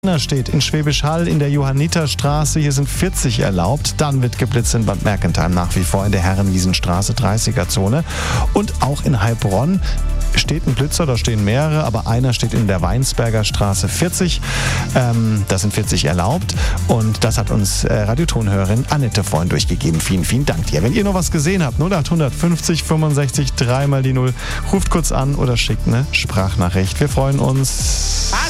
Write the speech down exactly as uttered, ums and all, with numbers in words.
steht in Schwäbisch Hall in der Johanniterstraße, hier sind vierzig erlaubt. Dann wird geblitzt in Bad Mergentheim nach wie vor in der Herrenwiesenstraße, dreißiger-Zone. Und auch in Heilbronn steht ein Blitzer, da stehen mehrere, aber einer steht in der Weinsberger Straße vierzig. Ähm, da sind vierzig erlaubt und das hat uns äh, Radiotonhörerin Annette vorhin durchgegeben. Vielen, vielen Dank dir. Wenn ihr noch was gesehen habt, null acht fünfzig fünfundsechzig drei mal die null, ruft kurz an oder schickt eine Sprachnachricht. Wir freuen uns.